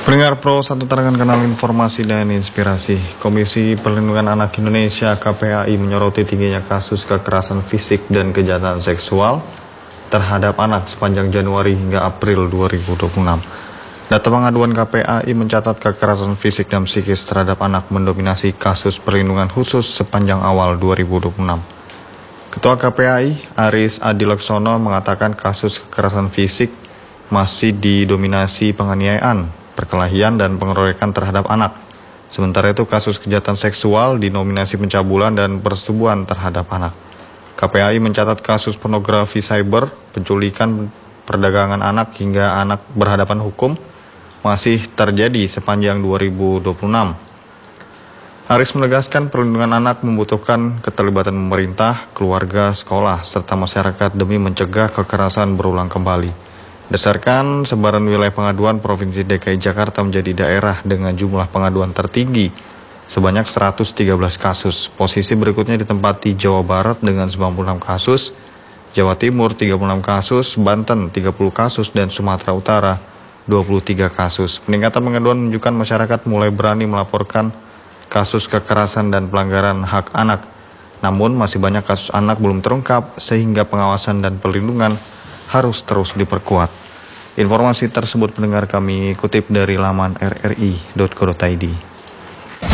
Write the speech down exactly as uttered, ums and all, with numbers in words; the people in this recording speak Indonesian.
Pendengar Pro satu tarangan kanal informasi dan inspirasi. Komisi Perlindungan Anak Indonesia K P A I menyoroti tingginya kasus kekerasan fisik dan kejahatan seksual terhadap anak sepanjang Januari hingga April dua ribu dua puluh enam. Data pengaduan K P A I mencatat kekerasan fisik dan psikis terhadap anak mendominasi kasus perlindungan khusus sepanjang awal dua ribu dua puluh enam. Ketua K P A I, Aris Adilaksono, mengatakan kasus kekerasan fisik masih didominasi penganiayaan, perkelahian, dan pengeroyokan terhadap anak. Sementara itu kasus kejahatan seksual dinominasi pencabulan dan persetubuhan terhadap anak. K P A I mencatat kasus pornografi cyber, penculikan, perdagangan anak hingga anak berhadapan hukum masih terjadi sepanjang dua ribu dua puluh enam. Aris menegaskan perlindungan anak membutuhkan keterlibatan pemerintah, keluarga, sekolah, serta masyarakat demi mencegah kekerasan berulang kembali. Berdasarkan sebaran wilayah pengaduan, Provinsi D K I Jakarta menjadi daerah dengan jumlah pengaduan tertinggi sebanyak seratus tiga belas kasus. Posisi berikutnya ditempati Jawa Barat dengan sembilan puluh enam kasus, Jawa Timur tiga puluh enam kasus, Banten tiga puluh kasus, dan Sumatera Utara dua puluh tiga kasus. Peningkatan pengaduan menunjukkan masyarakat mulai berani melaporkan kasus kekerasan dan pelanggaran hak anak. Namun masih banyak kasus anak belum terungkap sehingga pengawasan dan perlindungan harus terus diperkuat. Informasi tersebut pendengar kami kutip dari laman r r i dot co dot i d.